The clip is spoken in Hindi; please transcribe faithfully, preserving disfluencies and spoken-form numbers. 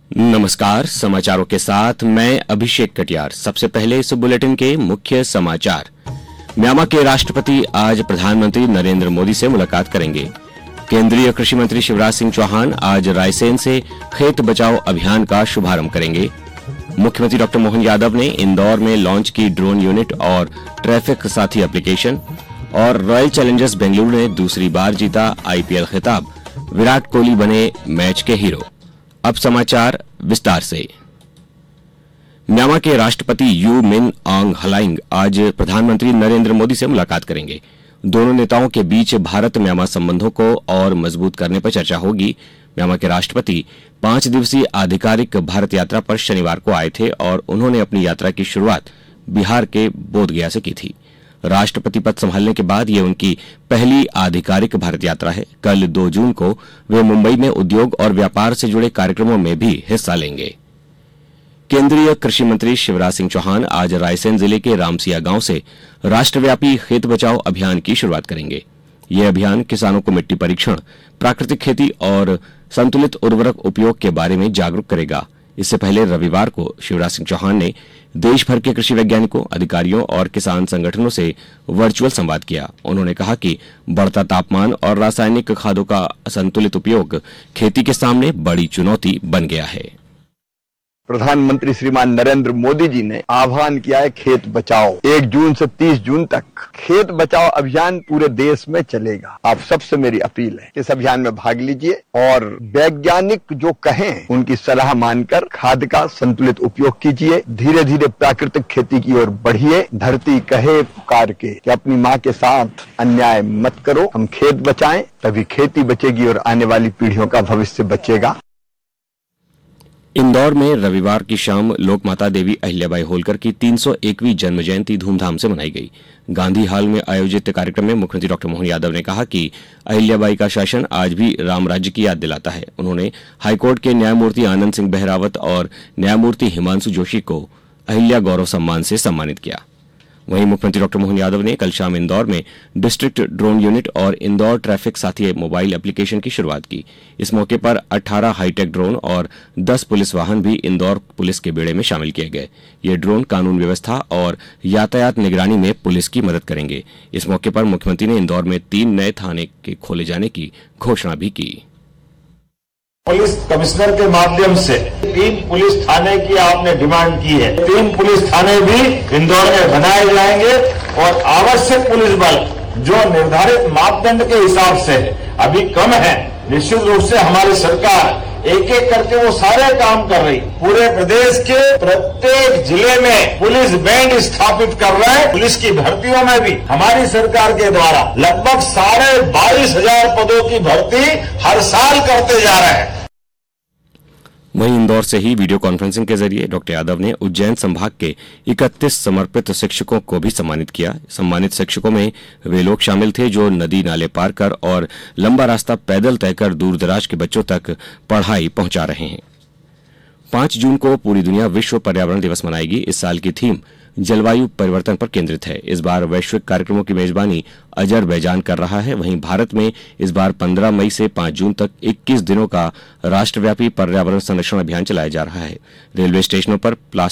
नमस्कार, समाचारों के साथ मैं अभिषेक कटियार। सबसे पहले इस बुलेटिन के मुख्य समाचार। म्यांमार के राष्ट्रपति आज प्रधानमंत्री नरेंद्र मोदी से मुलाकात करेंगे। केंद्रीय कृषि मंत्री शिवराज सिंह चौहान आज रायसेन से खेत बचाओ अभियान का शुभारंभ करेंगे। मुख्यमंत्री डॉक्टर मोहन यादव ने इंदौर में लॉन्च की ड्रोन यूनिट और ट्रैफिक साथी एप्लीकेशन। और रॉयल चैलेंजर्स बेंगलुरु ने दूसरी बार जीता आईपीएल खिताब। विराट कोहली बने मैच के हीरो। अब समाचार विस्तार से। म्यांमार के राष्ट्रपति यू मिन आंग हलाइंग आज प्रधानमंत्री नरेंद्र मोदी से मुलाकात करेंगे। दोनों नेताओं के बीच भारत म्यांमार संबंधों को और मजबूत करने पर चर्चा होगी। म्यांमार के राष्ट्रपति पांच दिवसीय आधिकारिक भारत यात्रा पर शनिवार को आए थे और उन्होंने अपनी यात्रा की शुरुआत बिहार के बोधगया से की थी। राष्ट्रपति पद संभालने के बाद ये उनकी पहली आधिकारिक भारत यात्रा है। कल दो जून को वे मुंबई में उद्योग और व्यापार से जुड़े कार्यक्रमों में भी हिस्सा लेंगे। केंद्रीय कृषि मंत्री शिवराज सिंह चौहान आज रायसेन जिले के रामसिया गांव से राष्ट्रव्यापी खेत बचाओ अभियान की शुरुआत करेंगे। यह अभियान किसानों को मिट्टी परीक्षण, प्राकृतिक खेती और संतुलित उर्वरक उपयोग के बारे में जागरूक करेगा। इससे पहले रविवार को शिवराज सिंह चौहान ने देश भर के कृषि वैज्ञानिकों, अधिकारियों और किसान संगठनों से वर्चुअल संवाद किया। उन्होंने कहा कि बढ़ता तापमान और रासायनिक खादों का असंतुलित उपयोग खेती के सामने बड़ी चुनौती बन गया है। प्रधानमंत्री श्रीमान नरेंद्र मोदी जी ने आह्वान किया है खेत बचाओ। एक जून से तीस जून तक खेत बचाओ अभियान पूरे देश में चलेगा। आप सबसे मेरी अपील है, इस अभियान में भाग लीजिए और वैज्ञानिक जो कहें उनकी सलाह मानकर खाद का संतुलित उपयोग कीजिए। धीरे धीरे प्राकृतिक खेती की ओर बढ़िए। धरती कहे पुकार के कि अपनी माँ के साथ अन्याय मत करो। हम खेत बचाएं, तभी खेती बचेगी और आने वाली पीढ़ियों का भविष्य बचेगा। इंदौर में रविवार की शाम लोकमाता देवी अहिल्याबाई होलकर की तीन सौ एकवीं जन्म जयंती धूमधाम से मनाई गई। गांधी हाल में आयोजित कार्यक्रम में मुख्यमंत्री डॉक्टर मोहन यादव ने कहा कि अहिल्याबाई का शासन आज भी राम राज्य की याद दिलाता है। उन्होंने हाईकोर्ट के न्यायमूर्ति आनंद सिंह बहरावत और न्यायमूर्ति हिमांशु जोशी को अहिल्या गौरव सम्मान से सम्मानित किया। वहीं मुख्यमंत्री डॉक्टर मोहन यादव ने कल शाम इंदौर में डिस्ट्रिक्ट ड्रोन यूनिट और इंदौर ट्रैफिक साथी मोबाइल एप्लीकेशन की शुरुआत की। इस मौके पर अठारह हाईटेक ड्रोन और दस पुलिस वाहन भी इंदौर पुलिस के बेड़े में शामिल किए गए। ये ड्रोन कानून व्यवस्था और यातायात निगरानी में पुलिस की मदद करेंगे। इस मौके पर मुख्यमंत्री ने इंदौर में तीन नए थाने के खोले जाने की घोषणा भी की। पुलिस कमिश्नर के माध्यम से तीन पुलिस थाने की आपने डिमांड की है। तीन पुलिस थाने भी इंदौर में बनाए जाएंगे और आवश्यक पुलिस बल जो निर्धारित मापदंड के हिसाब से अभी कम है, निश्चित रूप से हमारी सरकार एक एक करके वो सारे काम कर रही। पूरे प्रदेश के प्रत्येक जिले में पुलिस बैंड स्थापित कर रहे हैं। पुलिस की भर्तियों में भी हमारी सरकार के द्वारा लगभग साढ़े बाईस हजार पदों की भर्ती हर साल करते जा रहे हैं। वहीं इंदौर से ही वीडियो कॉन्फ्रेंसिंग के जरिए डॉक्टर यादव ने उज्जैन संभाग के इकतीस समर्पित शिक्षकों को भी सम्मानित किया। सम्मानित शिक्षकों में वे लोग शामिल थे जो नदी नाले पार कर और लंबा रास्ता पैदल तय कर दूर दराज के बच्चों तक पढ़ाई पहुंचा रहे हैं। पांच जून को पूरी दुनिया विश्व पर्यावरण दिवस मनाएगी। इस साल की थीम जलवायु परिवर्तन पर केंद्रित है। इस बार वैश्विक कार्यक्रमों की मेजबानी अजरबैजान कर रहा है। वहीं भारत में इस बार पंद्रह मई से पांच जून तक इक्कीस दिनों का राष्ट्रव्यापी पर्यावरण संरक्षण अभियान चलाया जा रहा है। रेलवे स्टेशनों पर प्लास्टिक